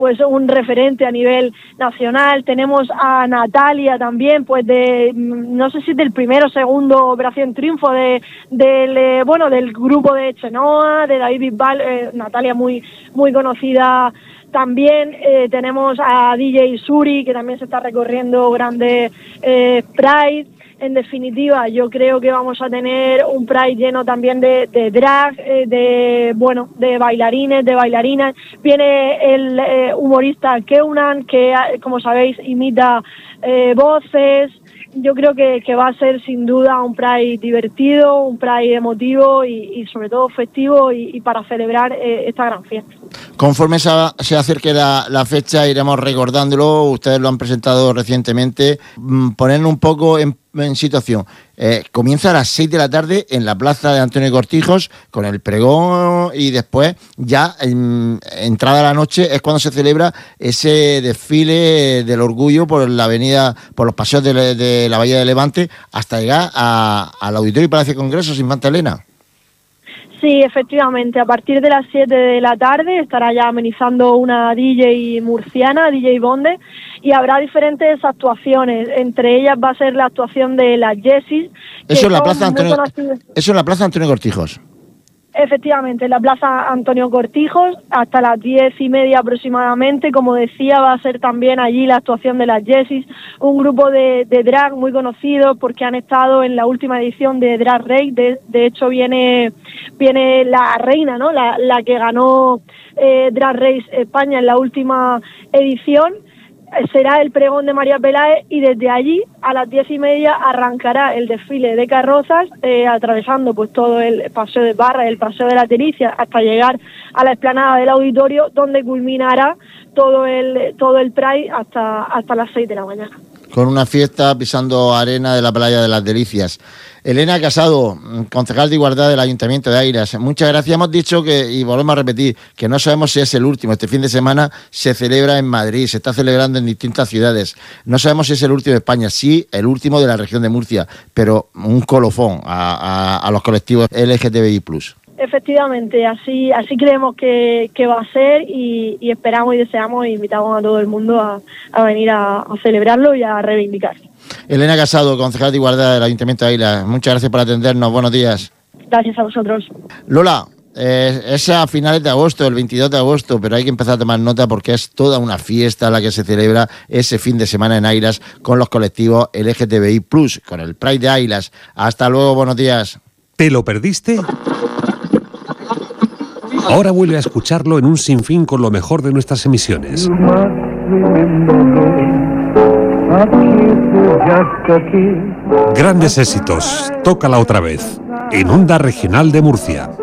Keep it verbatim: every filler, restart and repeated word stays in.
pues un referente a nivel nacional. Tenemos a Natalia también, pues de, no sé si del primero o segundo Operación Triunfo de, del, eh, bueno, del grupo de Chenoa, de David Bisbal, eh, Natalia muy, muy conocida también. Eh, tenemos a D J Suri, que también se está recorriendo grandes eh, Pride. En definitiva, yo creo que vamos a tener un Pride lleno también de, de drag, eh, de bueno, de bailarines, de bailarinas. Viene el eh, humorista Keunan, que como sabéis imita eh, voces. Yo creo que, que va a ser sin duda un Pride divertido, un Pride emotivo y, y sobre todo festivo y, y para celebrar eh, esta gran fiesta. Conforme se, se acerque la, la fecha iremos recordándolo, ustedes lo han presentado recientemente. Poner un poco en, en situación, eh, comienza a las seis de la tarde en la plaza de Antonio Cortijos con el pregón y después ya en, entrada la noche es cuando se celebra ese desfile del orgullo por la avenida, por los paseos de, de la Bahía de Levante hasta llegar a, al Auditorio y Palacio de Congresos Infanta Elena. Sí, efectivamente, a partir de las siete de la tarde estará ya amenizando una D J murciana, D J Bonde, y habrá diferentes actuaciones. Entre ellas va a ser la actuación de las Jessis. Eso en la plaza Antonio, eso en la plaza Antonio Cortijos. Efectivamente, en la plaza Antonio Cortijos, hasta las diez y media aproximadamente. Como decía, va a ser también allí la actuación de las Jessis, un grupo de, de drag muy conocido porque han estado en la última edición de Drag Race. De, de hecho, viene viene la reina, ¿no? La, la que ganó eh, Drag Race España en la última edición. Será el pregón de María Peláez y desde allí a las diez y media arrancará el desfile de carrozas, eh, atravesando pues todo el paseo de Barra, el paseo de las Delicias, hasta llegar a la explanada del auditorio, donde culminará todo el todo el Pride hasta hasta las seis de la mañana. Con una fiesta pisando arena de la playa de las Delicias. Elena Casado, concejal de Igualdad del Ayuntamiento de Águilas, muchas gracias. Hemos dicho que, y volvemos a repetir, que no sabemos si es el último. Este fin de semana se celebra en Madrid, se está celebrando en distintas ciudades. No sabemos si es el último de España, sí, el último de la región de Murcia, pero un colofón a, a, a los colectivos L G T B I plus. Efectivamente, así así creemos que, que va a ser y, y esperamos y deseamos e invitamos a todo el mundo a, a venir a, a celebrarlo y a reivindicar. Elena Casado, concejal de Igualdad del Ayuntamiento de Águilas, muchas gracias por atendernos, buenos días. Gracias a vosotros. Lola, eh, es a finales de agosto, el veintidós de agosto, pero hay que empezar a tomar nota porque es toda una fiesta la que se celebra ese fin de semana en Águilas con los colectivos L G T B I plus, con el Pride de Águilas. Hasta luego, buenos días. ¿Te lo perdiste? Ahora vuelve a escucharlo en un sinfín con lo mejor de nuestras emisiones. Grandes éxitos, tócala otra vez, en Onda Regional de Murcia.